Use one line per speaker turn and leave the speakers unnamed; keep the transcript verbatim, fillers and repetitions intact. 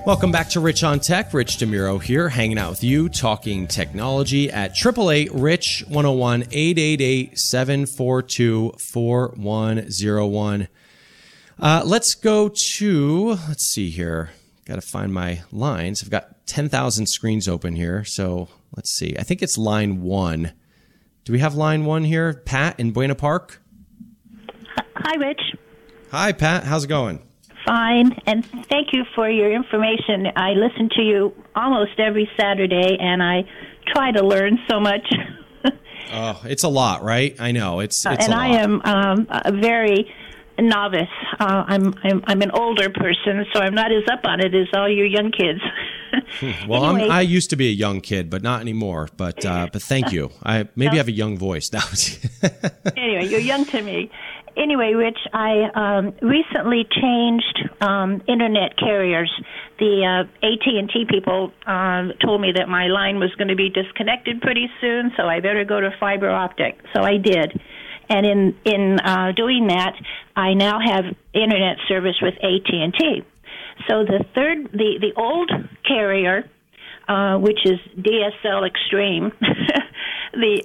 Welcome back to Rich on Tech. Rich DeMuro here, hanging out with you, talking technology at eight eight eight, RICH one oh one, eight eight eight, seven four two, four one zero one. Uh, let's go to, let's see here. Got to find my lines. I've got ten thousand screens open here. So let's see. I think it's line one. Do we have line one here? Pat in Buena Park?
Hi, Rich.
Hi, Pat. How's it going?
Fine, and thank you for your information. I listen to you almost every Saturday, and I try to learn so much.
Oh, it's a lot, right? I know. It's, it's
and
a lot.
I am um, a very novice. Uh, I'm, I'm I'm an older person, so I'm not as up on it as all you young kids.
Well,
anyway.
I'm, I used to be a young kid, but not anymore. But uh, but thank you. I maybe
No.
have a young voice now.
Anyway, you're young to me. Anyway, Rich, I um, recently changed um, internet carriers. The uh, A T and T people um, told me that my line was going to be disconnected pretty soon, so I better go to fiber optic. So I did. And in in uh, doing that, I now have internet service with A T and T. So the third, the, the old carrier, uh, which is D S L Extreme, the